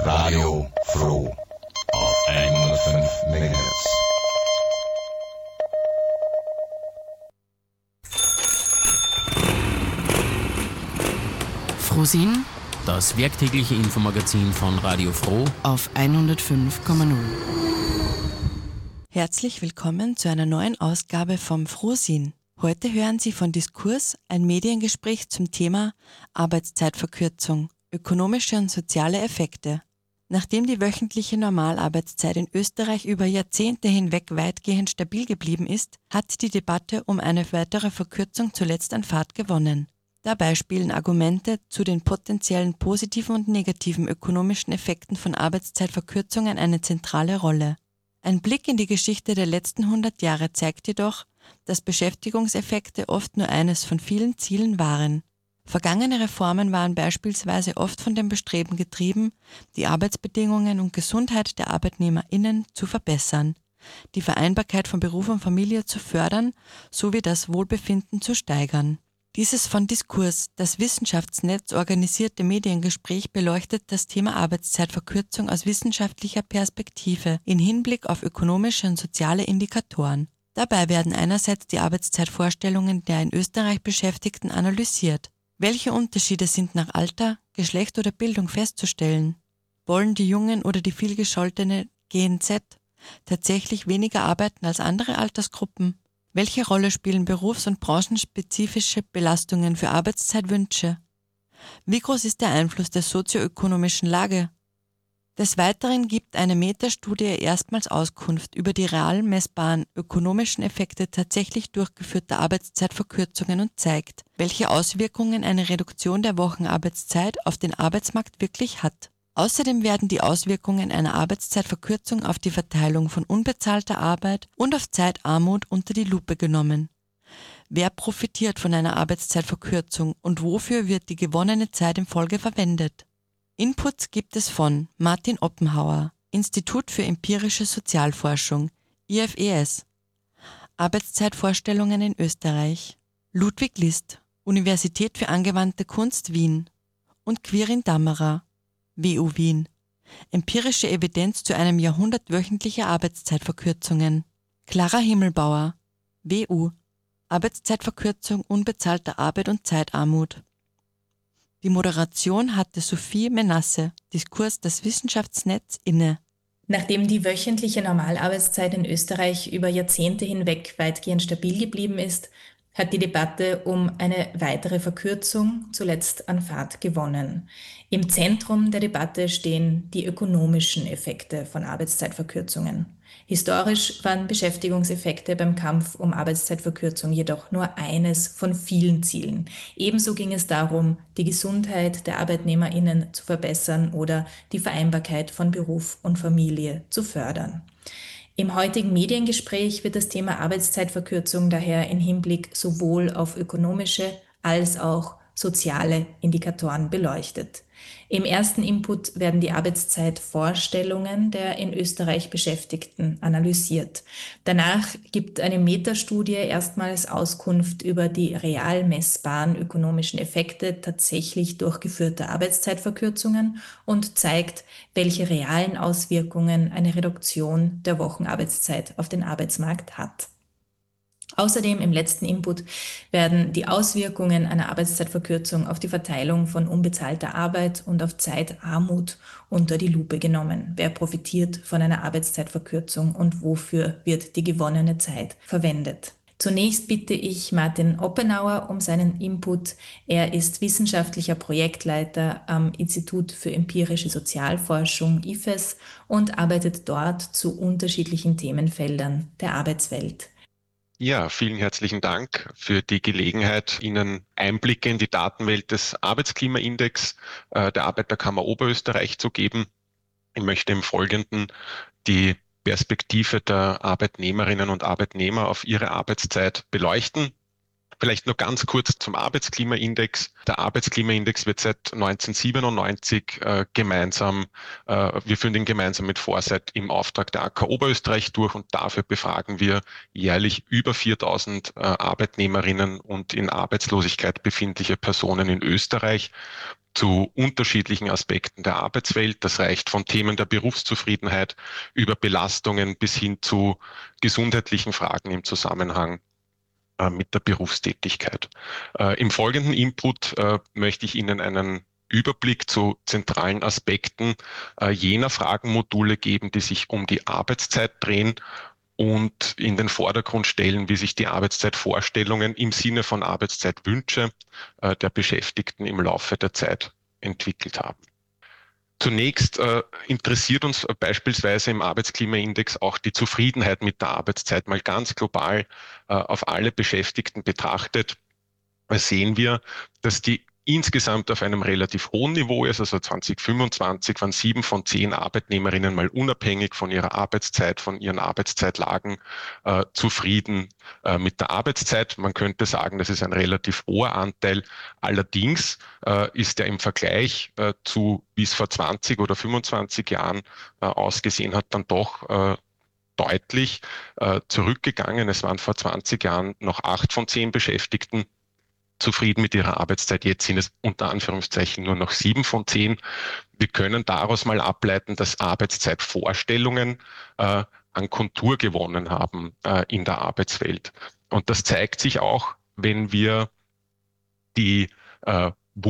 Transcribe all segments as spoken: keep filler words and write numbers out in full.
Radio Froh auf hundertfünf Megahertz. Frohsinn, das werktägliche Infomagazin von Radio Froh auf hundertfünf Komma null. Herzlich willkommen zu einer neuen Ausgabe vom Frohsinn. Heute hören Sie von Diskurs ein Mediengespräch zum Thema Arbeitszeitverkürzung, ökonomische und soziale Effekte. Nachdem die wöchentliche Normalarbeitszeit in Österreich über Jahrzehnte hinweg weitgehend stabil geblieben ist, hat die Debatte um eine weitere Verkürzung zuletzt an Fahrt gewonnen. Dabei spielen Argumente zu den potenziellen positiven und negativen ökonomischen Effekten von Arbeitszeitverkürzungen eine zentrale Rolle. Ein Blick in die Geschichte der letzten hundert Jahre zeigt jedoch, dass Beschäftigungseffekte oft nur eines von vielen Zielen waren. Vergangene Reformen waren beispielsweise oft von dem Bestreben getrieben, die Arbeitsbedingungen und Gesundheit der ArbeitnehmerInnen zu verbessern, die Vereinbarkeit von Beruf und Familie zu fördern sowie das Wohlbefinden zu steigern. Dieses von Diskurs, das Wissenschaftsnetz organisierte Mediengespräch beleuchtet das Thema Arbeitszeitverkürzung aus wissenschaftlicher Perspektive in Hinblick auf ökonomische und soziale Indikatoren. Dabei werden einerseits die Arbeitszeitvorstellungen der in Österreich Beschäftigten analysiert. Welche Unterschiede sind nach Alter, Geschlecht oder Bildung festzustellen? Wollen die Jungen oder die vielgescholtene Gen Z tatsächlich weniger arbeiten als andere Altersgruppen? Welche Rolle spielen berufs- und branchenspezifische Belastungen für Arbeitszeitwünsche? Wie groß ist der Einfluss der sozioökonomischen Lage? Des Weiteren gibt eine Metastudie erstmals Auskunft über die real messbaren ökonomischen Effekte tatsächlich durchgeführter Arbeitszeitverkürzungen und zeigt, welche Auswirkungen eine Reduktion der Wochenarbeitszeit auf den Arbeitsmarkt wirklich hat. Außerdem werden die Auswirkungen einer Arbeitszeitverkürzung auf die Verteilung von unbezahlter Arbeit und auf Zeitarmut unter die Lupe genommen. Wer profitiert von einer Arbeitszeitverkürzung und wofür wird die gewonnene Zeit in Folge verwendet? Inputs gibt es von Martin Oppenhauer, Institut für empirische Sozialforschung, I F E S, Arbeitszeitvorstellungen in Österreich, Ludwig List, Universität für angewandte Kunst Wien und Quirin Dammerer, W U Wien, empirische Evidenz zu einem Jahrhundert wöchentlicher Arbeitszeitverkürzungen, Clara Himmelbauer, W U, Arbeitszeitverkürzung, unbezahlte Arbeit und Zeitarmut. Die Moderation hatte Sophie Menasse, Diskurs das Wissenschaftsnetz, inne. Nachdem die wöchentliche Normalarbeitszeit in Österreich über Jahrzehnte hinweg weitgehend stabil geblieben ist, hat die Debatte um eine weitere Verkürzung zuletzt an Fahrt gewonnen. Im Zentrum der Debatte stehen die ökonomischen Effekte von Arbeitszeitverkürzungen. Historisch waren Beschäftigungseffekte beim Kampf um Arbeitszeitverkürzung jedoch nur eines von vielen Zielen. Ebenso ging es darum, die Gesundheit der ArbeitnehmerInnen zu verbessern oder die Vereinbarkeit von Beruf und Familie zu fördern. Im heutigen Mediengespräch wird das Thema Arbeitszeitverkürzung daher im Hinblick sowohl auf ökonomische als auch soziale Indikatoren beleuchtet. Im ersten Input werden die Arbeitszeitvorstellungen der in Österreich Beschäftigten analysiert. Danach gibt eine Metastudie erstmals Auskunft über die real messbaren ökonomischen Effekte tatsächlich durchgeführter Arbeitszeitverkürzungen und zeigt, welche realen Auswirkungen eine Reduktion der Wochenarbeitszeit auf den Arbeitsmarkt hat. Außerdem im letzten Input werden die Auswirkungen einer Arbeitszeitverkürzung auf die Verteilung von unbezahlter Arbeit und auf Zeitarmut unter die Lupe genommen. Wer profitiert von einer Arbeitszeitverkürzung und wofür wird die gewonnene Zeit verwendet? Zunächst bitte ich Martin Oppenhauer um seinen Input. Er ist wissenschaftlicher Projektleiter am Institut für empirische Sozialforschung I F E S und arbeitet dort zu unterschiedlichen Themenfeldern der Arbeitswelt. Ja, vielen herzlichen Dank für die Gelegenheit, Ihnen Einblicke in die Datenwelt des Arbeitsklimaindex äh, der Arbeiterkammer Oberösterreich zu geben. Ich möchte im Folgenden die Perspektive der Arbeitnehmerinnen und Arbeitnehmer auf ihre Arbeitszeit beleuchten. Vielleicht nur ganz kurz zum Arbeitsklimaindex. Der Arbeitsklimaindex wird seit neunzehnhundertsiebenundneunzig äh, gemeinsam, äh, wir führen den gemeinsam mit Foresight im Auftrag der A K Oberösterreich durch und dafür befragen wir jährlich über viertausend äh, Arbeitnehmerinnen und in Arbeitslosigkeit befindliche Personen in Österreich. zu unterschiedlichen Aspekten der Arbeitswelt. Das reicht von Themen der Berufszufriedenheit über Belastungen bis hin zu gesundheitlichen Fragen im Zusammenhang äh, mit der Berufstätigkeit. Äh, Im folgenden Input äh, möchte ich Ihnen einen Überblick zu zentralen Aspekten äh, jener Fragenmodule geben, die sich um die Arbeitszeit drehen und in den Vordergrund stellen, wie sich die Arbeitszeitvorstellungen im Sinne von Arbeitszeitwünsche äh, der Beschäftigten im Laufe der Zeit entwickelt haben. Zunächst äh, interessiert uns äh, beispielsweise im Arbeitsklimaindex auch die Zufriedenheit mit der Arbeitszeit. Mal ganz global äh, auf alle Beschäftigten betrachtet, äh, sehen wir, dass die insgesamt auf einem relativ hohen Niveau ist. Also zwanzig fünfundzwanzig waren sieben von zehn Arbeitnehmerinnen mal unabhängig von ihrer Arbeitszeit, von ihren Arbeitszeitlagen äh, zufrieden äh, mit der Arbeitszeit. Man könnte sagen, das ist ein relativ hoher Anteil. Allerdings äh, ist er im Vergleich äh, zu, wie es vor zwanzig oder fünfundzwanzig Jahren äh, ausgesehen hat, dann doch äh, deutlich äh, zurückgegangen. Es waren vor zwanzig Jahren noch acht von zehn Beschäftigten zufrieden mit ihrer Arbeitszeit. Jetzt sind es unter Anführungszeichen nur noch sieben von zehn. Wir können daraus mal ableiten, dass Arbeitszeitvorstellungen äh, an Kontur gewonnen haben äh, in der Arbeitswelt. Und das zeigt sich auch, wenn wir die äh,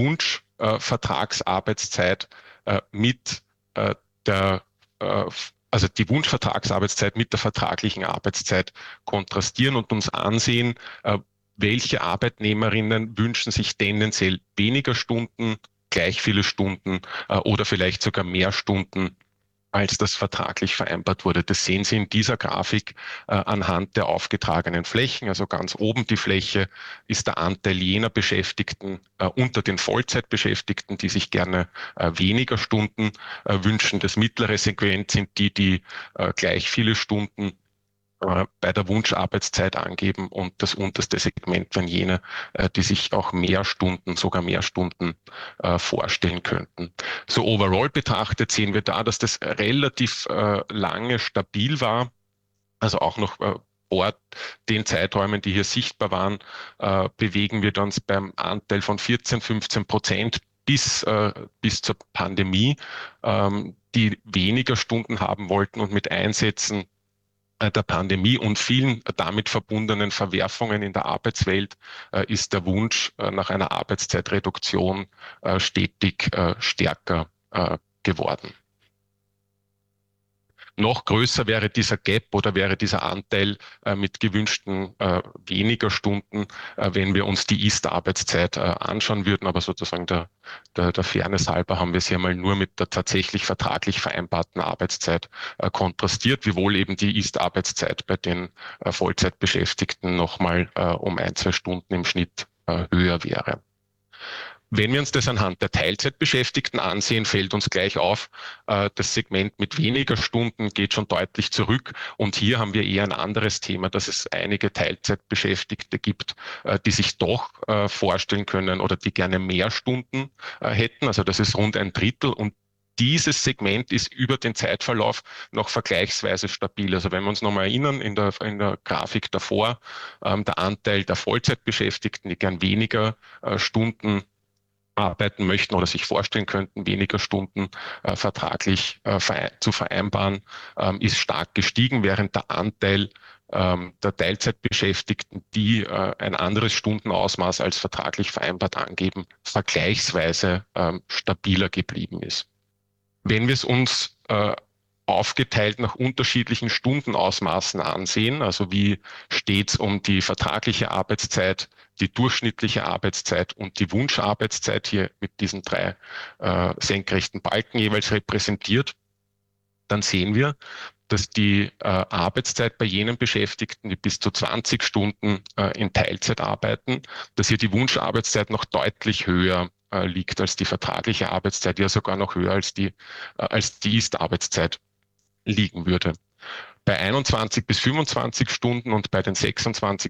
Wunschvertragsarbeitszeit äh, äh, mit äh, der äh, also die Wunschvertragsarbeitszeit mit der vertraglichen Arbeitszeit kontrastieren und uns ansehen, äh, welche Arbeitnehmerinnen wünschen sich tendenziell weniger Stunden, gleich viele Stunden äh, oder vielleicht sogar mehr Stunden, als das vertraglich vereinbart wurde. Das sehen Sie in dieser Grafik äh, anhand der aufgetragenen Flächen. Also ganz oben die Fläche ist der Anteil jener Beschäftigten äh, unter den Vollzeitbeschäftigten, die sich gerne äh, weniger Stunden äh, wünschen. Das mittlere Segment sind die, die äh, gleich viele Stunden bei der Wunscharbeitszeit angeben und das unterste Segment wären jene, die sich auch mehr Stunden, sogar mehr Stunden äh, vorstellen könnten. So overall betrachtet sehen wir da, dass das relativ äh, lange stabil war, also auch noch äh, vor den Zeiträumen, die hier sichtbar waren, äh, bewegen wir uns beim Anteil von vierzehn, fünfzehn Prozent bis, äh, bis zur Pandemie, ähm, die weniger Stunden haben wollten und mit Einsätzen der Pandemie und vielen damit verbundenen Verwerfungen in der Arbeitswelt äh, ist der Wunsch äh, nach einer Arbeitszeitreduktion äh, stetig äh, stärker äh, geworden. Noch größer wäre dieser Gap oder wäre dieser Anteil äh, mit gewünschten äh, weniger Stunden, äh, wenn wir uns die Ist-Arbeitszeit äh, anschauen würden. Aber sozusagen der, der, der Fairness halber haben wir es hier mal nur mit der tatsächlich vertraglich vereinbarten Arbeitszeit äh, kontrastiert, wiewohl eben die Ist-Arbeitszeit bei den äh, Vollzeitbeschäftigten nochmal äh, um ein, zwei Stunden im Schnitt äh, höher wäre. Wenn wir uns das anhand der Teilzeitbeschäftigten ansehen, fällt uns gleich auf, das Segment mit weniger Stunden geht schon deutlich zurück. Und hier haben wir eher ein anderes Thema, dass es einige Teilzeitbeschäftigte gibt, die sich doch vorstellen können oder die gerne mehr Stunden hätten. Also das ist rund ein Drittel. Und dieses Segment ist über den Zeitverlauf noch vergleichsweise stabil. Also wenn wir uns nochmal erinnern, in der, in der Grafik davor, der Anteil der Vollzeitbeschäftigten, die gern weniger Stunden arbeiten möchten oder sich vorstellen könnten, weniger Stunden äh, vertraglich äh, verein zu vereinbaren, ähm, ist stark gestiegen, während der Anteil ähm, der Teilzeitbeschäftigten, die äh, ein anderes Stundenausmaß als vertraglich vereinbart angeben, vergleichsweise ähm, stabiler geblieben ist. Wenn wir es uns äh, aufgeteilt nach unterschiedlichen Stundenausmaßen ansehen, also wie steht es um die vertragliche Arbeitszeit, die durchschnittliche Arbeitszeit und die Wunscharbeitszeit hier mit diesen drei äh, senkrechten Balken jeweils repräsentiert, dann sehen wir, dass die äh, Arbeitszeit bei jenen Beschäftigten, die bis zu zwanzig Stunden äh, in Teilzeit arbeiten, dass hier die Wunscharbeitszeit noch deutlich höher äh, liegt als die vertragliche Arbeitszeit, ja sogar noch höher als die, äh, als die Ist-Arbeitszeit liegen würde. Bei einundzwanzig bis fünfundzwanzig Stunden und bei den sechsundzwanzig